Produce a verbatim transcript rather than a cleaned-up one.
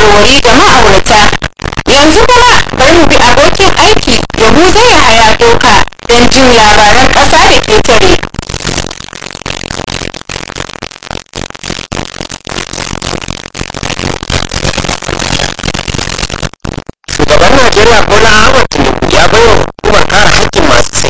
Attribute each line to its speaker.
Speaker 1: shawarwari ga ma'aurata. Yanzu kuma bari mu bi abokin aiki Yahuza Yahaya Doka don jin labaran ƙasa da ƙetare.